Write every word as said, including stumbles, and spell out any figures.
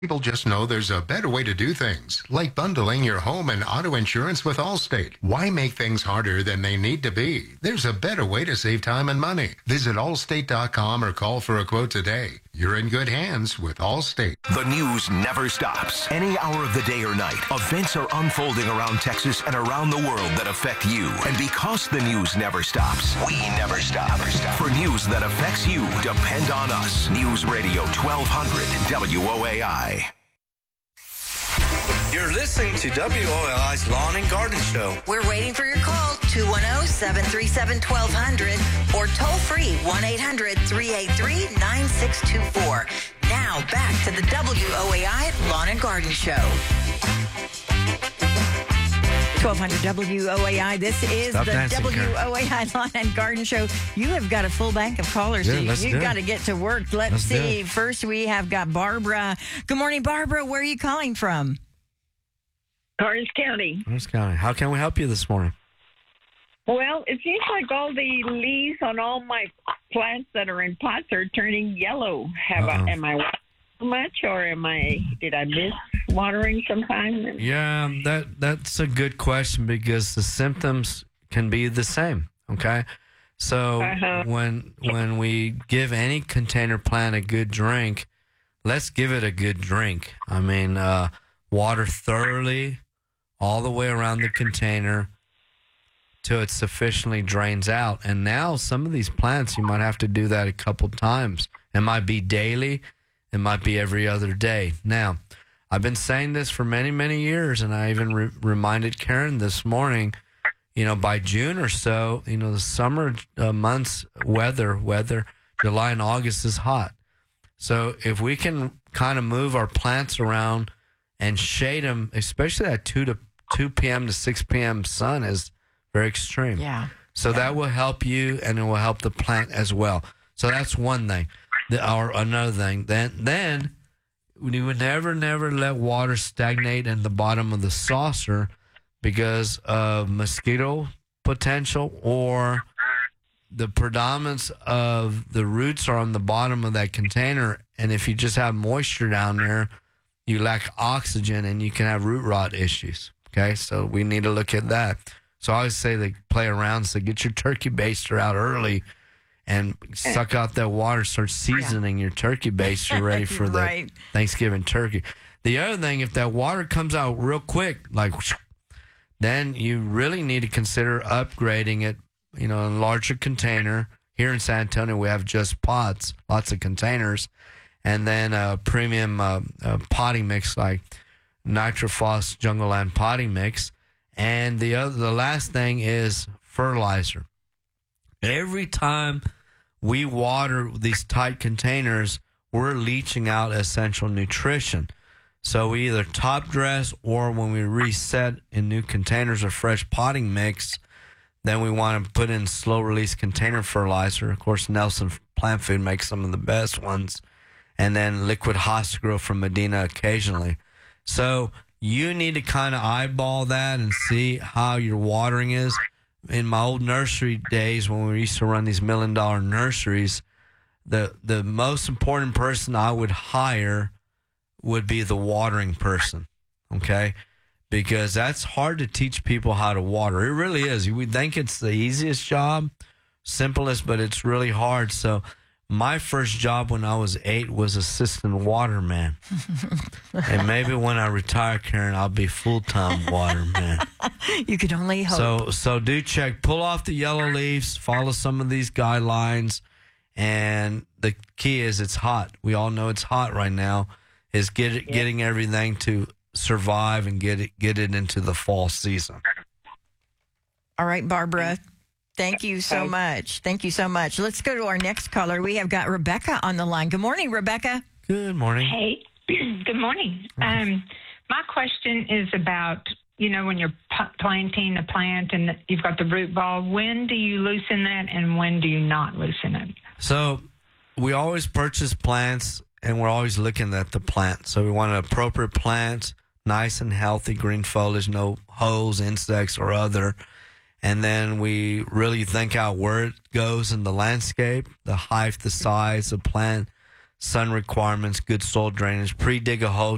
People just know there's a better way to do things, like bundling your home and auto insurance with Allstate. Why make things harder than they need to be? There's a better way to save time and money. Visit allstate dot com or call for a quote today. You're in good hands with Allstate. The news never stops. Any hour of the day or night, events are unfolding around Texas and around the world that affect you. And because the news never stops, we never stop. Never stop. For news that affects you, depend on us. News Radio twelve hundred W O A I. You're listening to W O L I's Lawn and Garden Show. We're waiting for your call, two one zero, seven three seven, one two zero zero, or toll free, one eight hundred, three eight three, nine six two four. Now, back to the W O A I Lawn and Garden Show. twelve hundred W O A I. This is Stop the dancing, W Karen. O A I Lawn and Garden Show. You have got a full bank of callers. Yeah, so you, let's you've do got it. to get to work. Let's, Let's do see. it. First, we have got Barbara. Good morning, Barbara. Where are you calling from? Orange County. Orange County. How can we help you this morning? Well, it seems like all the leaves on all my plants that are in pots are turning yellow. Have Uh-oh. I, am I watering too much, or am I? Did I miss watering sometime? Yeah, that that's a good question because the symptoms can be the same. Okay, so Uh-huh. when when we give any container plant a good drink, let's give it a good drink. I mean, uh, water thoroughly all the way around the container till it sufficiently drains out. And now some of these plants, you might have to do that a couple times. It might be daily. It might be every other day. Now, I've been saying this for many, many years, and I even re- reminded Karen this morning, you know, by June or so, you know, the summer uh, months weather, weather, July and August is hot. So if we can kind of move our plants around and shade them, especially that two to two p.m. to six p.m. sun is very extreme. Yeah. So that will help you, and it will help the plant as well. So that's one thing. The, or another thing, then then we would never, never let water stagnate in the bottom of the saucer because of mosquito potential, or the predominance of the roots are on the bottom of that container. And if you just have moisture down there, you lack oxygen and you can have root rot issues. Okay, so we need to look at that. So I always say they play around, so get your turkey baster out early and suck out that water, start seasoning your turkey baster ready for the Right. Thanksgiving turkey. The other thing, if that water comes out real quick, like, then you really need to consider upgrading it, you know, in a larger container. Here in San Antonio, we have just pots, lots of containers, and then a premium uh, uh, potting mix like Nitrophos Jungle Land potting mix. And the other, the last thing is fertilizer. Every time we water these tight containers, we're leaching out essential nutrition. So we either top dress, or when we reset in new containers or fresh potting mix, then we want to put in slow release container fertilizer. Of course, Nelson Plant Food makes some of the best ones. And then liquid Hostegro from Medina occasionally. So you need to kind of eyeball that and see how your watering is. In my old nursery days, when we used to run these million dollar nurseries, the the most important person I would hire would be the watering person, okay? Because that's hard to teach people how to water. It really is. You would think it's the easiest job, simplest, but it's really hard. So my first job when I was eight was assistant waterman. And maybe when I retire, Karen, I'll be full-time waterman. You could only hope. So so do check. Pull off the yellow leaves. Follow some of these guidelines. And the key is it's hot. We all know it's hot right now. Is get it, getting everything to survive and get it get it into the fall season. All right, Barbara. Thank you so much. Thank you so much. Let's go to our next caller. We have got Rebecca on the line. Good morning, Rebecca. Good morning. Hey, good morning. Um, my question is about, you know, when you're p- planting a plant and you've got the root ball, when do you loosen that and when do you not loosen it? So we always purchase plants, and we're always looking at the plant. So we want an appropriate plant, nice and healthy, green foliage, no holes, insects, or other. And then we really think out where it goes in the landscape, the height, the size, the plant, sun requirements, good soil drainage, pre-dig a hole